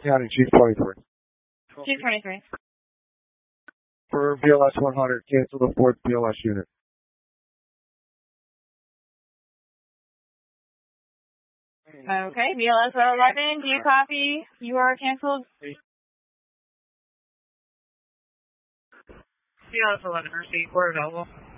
County, Chief 23. Chief 23. For BLS 100, cancel the 4th BLS unit. Okay, BLS 11, do you copy? You are canceled. BLS 11, receipt, we're available.